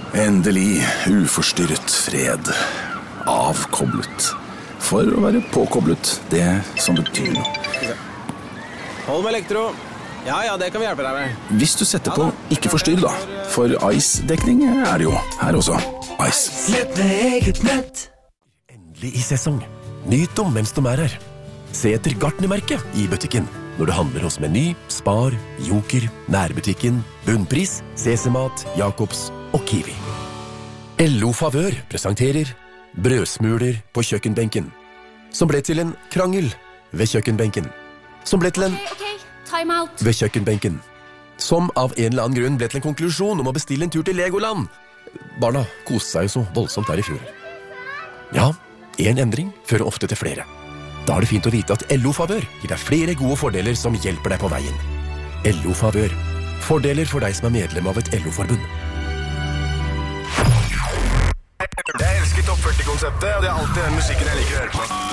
Endelig uforstyrret fred. Avkoblet. For å være påkoblet, det som betyr noe. Hold med elektro. Ja, det kan vi hjelpe deg med. Hvis du setter på ikke forstyrr da, for Ice-dekning det jo her også. Ice. Slett med eget nett. Endelig i sesong. Nyt om mens de her. Se etter Gartnermerket i butikken. Når du handler hos Meny, Spar, Joker, Nærbutikken, Bunnpris, CC-mat, Jacobs og Kiwi. LO Favør presenterer brødsmuler på kjøkkenbenken, som ble til en krangel ved kjøkkenbenken, som ble til en time out ved kjøkkenbenken, som av en eller annen grunn ble til en konklusjon om å bestille en tur til Legoland. Barna koste seg jo så voldsomt der i fjor. Ja, en endring fører ofte til flere. Da er det fint å vite at LO Favør gir deg flere gode fordeler som hjelper deg på veien. LO Favør. Fordeler for deg som er medlem av et LO-forbund. Jeg elsker Topp 40-konseptet, og det er alltid den musikken jeg liker å høre på.